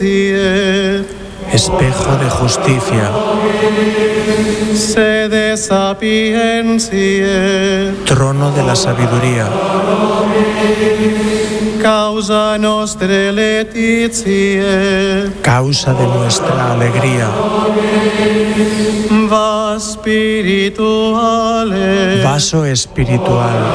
espejo de justicia, sede sapientiae, trono de la sabiduría, causa nostre laetitiae, causa de nuestra alegría, vas spirituale, vaso espiritual,